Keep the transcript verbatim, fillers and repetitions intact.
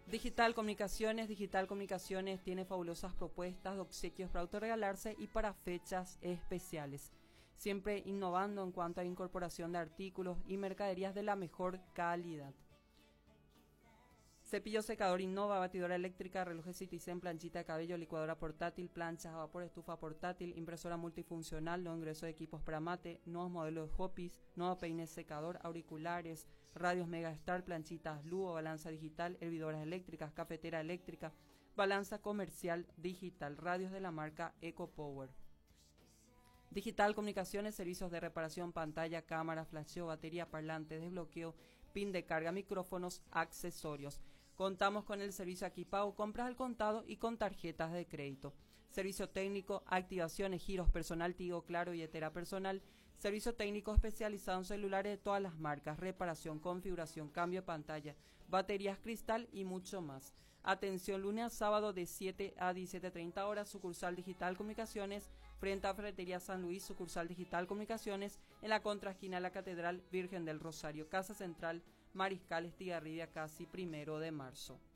Digital Comunicaciones, Digital Comunicaciones tiene fabulosas propuestas de obsequios para autorregalarse y para fechas especiales. Siempre innovando en cuanto a incorporación de artículos y mercaderías de la mejor calidad. Cepillo secador Innova, batidora eléctrica, relojes Citizen, planchita de cabello, licuadora portátil, planchas a vapor, estufa portátil, impresora multifuncional, nuevo ingreso de equipos para mate, nuevos modelos de hopis, nuevo peine secador, auriculares, radios Megastar, planchitas Luo, balanza digital, hervidoras eléctricas, cafetera eléctrica, balanza comercial digital, radios de la marca EcoPower. Digital Comunicaciones, servicios de reparación, pantalla, cámara, flasheo, batería, parlante, desbloqueo, pin de carga, micrófonos, accesorios. Contamos con el servicio Aquipau, compras al contado y con tarjetas de crédito. Servicio técnico, activaciones, giros, personal Tigo, Claro, billetera personal. Servicio técnico especializado en celulares de todas las marcas, reparación, configuración, cambio de pantalla, baterías cristal y mucho más. Atención lunes a sábado de siete a diecisiete treinta horas, sucursal Digital Comunicaciones, frente a Ferretería San Luis, sucursal Digital Comunicaciones, en la contraesquina de la Catedral Virgen del Rosario, Casa Central, Mariscal Estigarribia, casi primero de marzo.